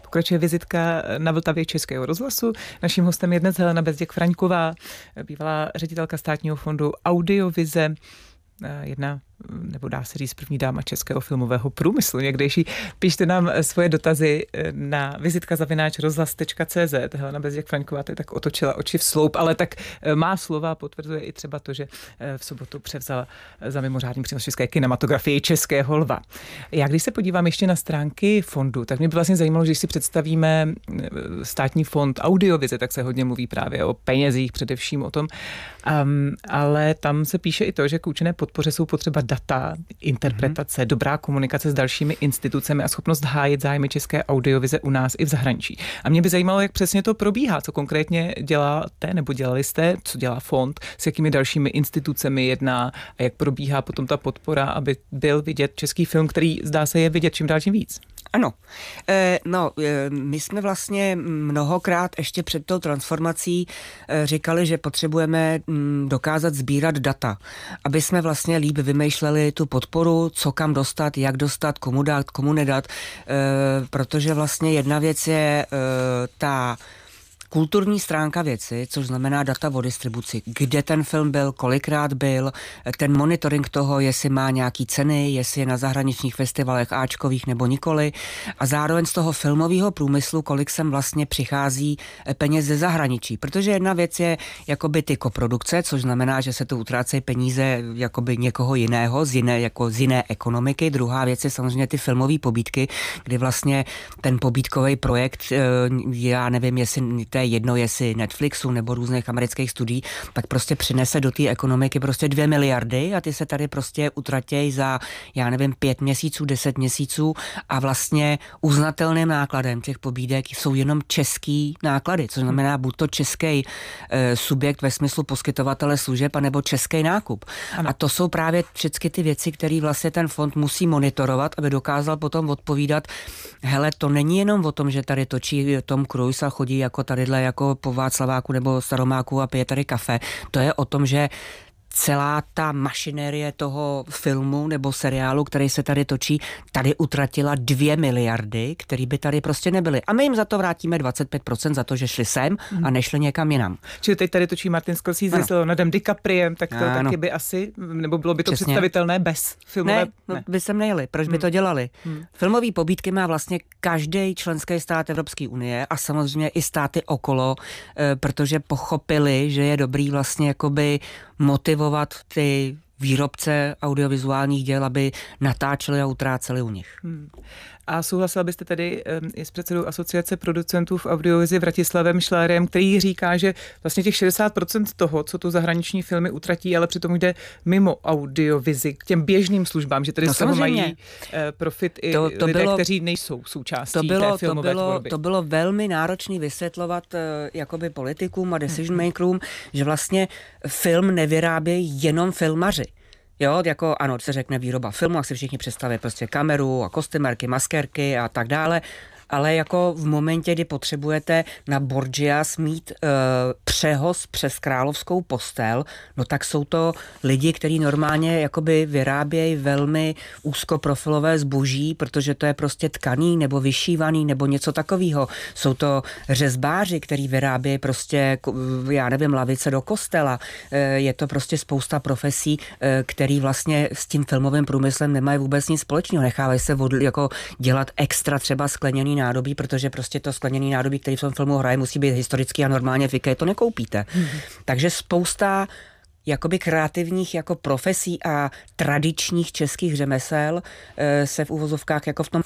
Pokračuje vizitka na Vltavě Českého rozhlasu. Naším hostem je dnes Helena Bezděk-Fraňková, bývalá ředitelka Státního fondu Audiovize, jedna, nebo dá se říct, první dáma českého filmového průmyslu někdejší. Píšte nám svoje dotazy na vizitka@rozhlas.cz. Helena Bezděk-Fraňková tady tak otočila oči v sloup, ale tak má slova potvrzuje i třeba to, že v sobotu převzala za mimořádný přínos české kinematografii Českého lva. Já když se podívám ještě na stránky fondu, tak mě by vlastně zajímalo, že když si představíme Státní fond Audiovize, tak se hodně mluví právě o penězích, především o tom, ale tam se píše i to, že k účinné podpoře jsou potřeba data, interpretace, dobrá komunikace s dalšími institucemi a schopnost hájit zájmy české audiovize u nás i v zahraničí. A mě by zajímalo, jak přesně to probíhá, co konkrétně děláte nebo dělali jste, co dělá fond, s jakými dalšími institucemi jedná a jak probíhá potom ta podpora, aby byl vidět český film, který zdá se je vidět čím dál tím víc. Ano. My jsme vlastně mnohokrát ještě před tou transformací říkali, že potřebujeme dokázat sbírat data, aby jsme vlastně líp vymýšleli tu podporu, co kam dostat, jak dostat, komu dát, komu nedat, protože vlastně jedna věc je ta kulturní stránka věci, což znamená data o distribuci. Kde ten film byl, kolikrát byl, ten monitoring toho, jestli má nějaký ceny, jestli je na zahraničních festivalech áčkových nebo nikoli. A zároveň z toho filmového průmyslu, kolik sem vlastně přichází peněz ze zahraničí. Protože jedna věc je jakoby ty koprodukce, což znamená, že se tu utrácejí peníze jakoby někoho jiného, z jiné ekonomiky. Druhá věc je samozřejmě ty filmové pobídky, kdy vlastně ten pobídkový projekt, já nevím, jestli to je jedno, jestli Netflixu nebo různých amerických studií, tak prostě přinese do té ekonomiky prostě 2 miliardy a ty se tady prostě utratějí za, já nevím, 5 měsíců, 10 měsíců a vlastně uznatelným nákladem těch pobídek jsou jenom český náklady, což znamená buď to český subjekt ve smyslu poskytovatele služeb, anebo český nákup. Ano. A to jsou právě všechny ty věci, které vlastně ten fond musí monitorovat, aby dokázal potom odpovídat, hele, to není jenom o tom, že tady točí Tom Cruise a chodí jako tadyhle jako po Václaváku nebo Staromáku a pije tady kafe. To je o tom, že celá ta mašinérie toho filmu nebo seriálu, který se tady točí, tady utratila 2 miliardy, které by tady prostě nebyly. A my jim za to vrátíme 25% za to, že šli sem a nešli někam jinam. Čili teď tady točí Martin Scorsese s Leonardem DiCapriem, tak to taky by asi, nebo bylo by to přesně představitelné bez filmové? Ne. By sem nejeli. Proč by to dělali? Filmové pobídky má vlastně každý členský stát Evropské unie a samozřejmě i státy okolo, protože pochopili, že je dobrý vlastně jakoby motivovat ty výrobce audiovizuálních děl, aby natáčeli a utráceli u nich. A souhlasila byste tedy i s předsedou Asociace producentů v audiovizi Vratislavem Šlérem, který říká, že vlastně těch 60% toho, co tu zahraniční filmy utratí, ale přitom jde mimo audiovizi k těm běžným službám, že tady z toho mají profit i lidé, kteří nejsou součástí té filmové tvorby. To bylo velmi náročné vysvětlovat jakoby politikům a decision makerům, že vlastně film nevyrábějí jenom filmaři. Jo, jako ano, se řekne výroba filmu, jak si všichni představí prostě kameru a kostymérky, maskérky a tak dále, ale jako v momentě, kdy potřebujete na Borgias mít přehoz přes královskou postel, no tak jsou to lidi, kteří normálně jakoby vyrábějí velmi úzkoprofilové zboží, protože to je prostě tkaný nebo vyšívaný nebo něco takového. Jsou to řezbáři, kteří vyrábějí prostě, já nevím, lavice do kostela. Je to prostě spousta profesí, který vlastně s tím filmovým průmyslem nemají vůbec nic společného. Nechávají se jako dělat extra třeba skleněný nádobí, protože prostě to skleněný nádobí, který v tom filmu hraje, musí být historický a normálně v IKEA to nekoupíte. Takže spousta jakoby kreativních jako profesí a tradičních českých řemesel se v uvozovkách jako v tom